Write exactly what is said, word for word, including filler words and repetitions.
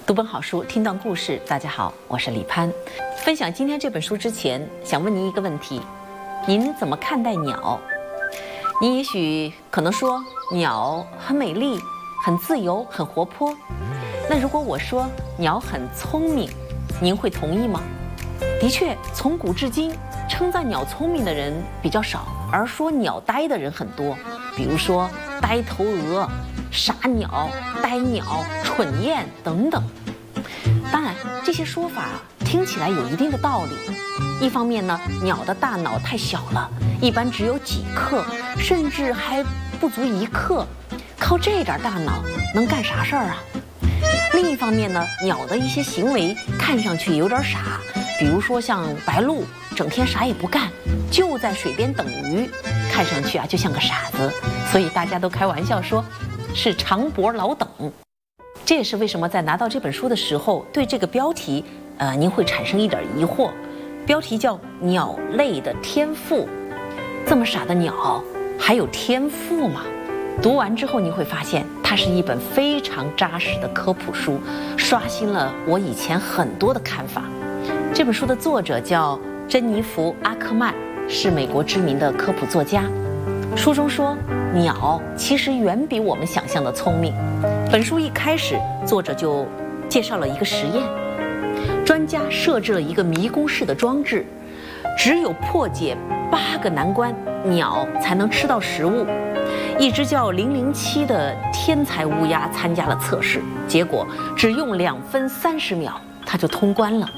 读本好书，听段故事。大家好，我是李攀。分享今天这本书之前，想问您一个问题：您怎么看待鸟？您也许可能说，鸟很美丽、很自由、很活泼。那如果我说鸟很聪明，您会同意吗？的确，从古至今，称赞鸟聪明的人比较少，而说鸟呆的人很多。比如说呆头鹅、傻鸟、呆鸟、蠢雁等等。当然，这些说法听起来有一定的道理。一方面呢，鸟的大脑太小了，一般只有几克，甚至还不足一克，靠这点大脑能干啥事儿啊？另一方面呢，鸟的一些行为看上去有点傻，比如说像白鹭，整天啥也不干，就在水边等鱼，看上去啊就像个傻子，所以大家都开玩笑说是长脖老等。这也是为什么在拿到这本书的时候，对这个标题，呃，您会产生一点疑惑。标题叫《鸟类的天赋》，这么傻的鸟还有天赋吗？读完之后你会发现，它是一本非常扎实的科普书，刷新了我以前很多的看法。这本书的作者叫珍妮弗·阿克曼，是美国知名的科普作家。书中说，鸟其实远比我们想象的聪明。本书一开始，作者就介绍了一个实验，专家设置了一个迷宫式的装置，只有破解八个难关，鸟才能吃到食物。一只叫零零七的天才乌鸦参加了测试，结果只用两分三十秒，它就通关了。